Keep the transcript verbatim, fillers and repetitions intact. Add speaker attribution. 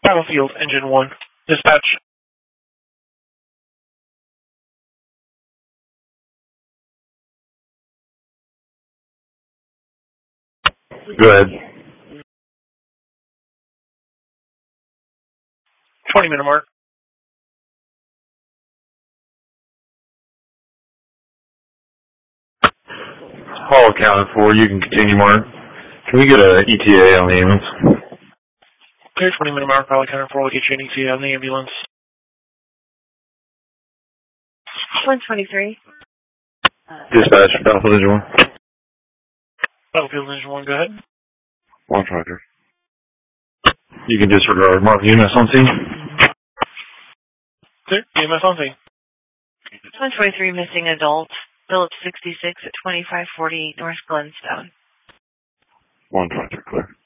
Speaker 1: Battlefield, Engine one. Dispatch.
Speaker 2: Go ahead.
Speaker 1: twenty minute mark.
Speaker 2: All accounted for. You can continue, Mark. Can we get an E T A on the ambulance?
Speaker 1: Okay, twenty minute mark. All accounted for. We'll get you an E T A on the ambulance.
Speaker 3: one twenty-three.
Speaker 2: Dispatch, Battlefield Engine one.
Speaker 1: Battlefield, Engine one, go ahead.
Speaker 2: one twenty-three. You can disregard. Mark, E M S on scene.
Speaker 1: Okay, E M S on scene.
Speaker 3: one twenty-three, missing adult. Phillips sixty-six at twenty-five forty-eight North Glenstone.
Speaker 2: one twenty-three, clear.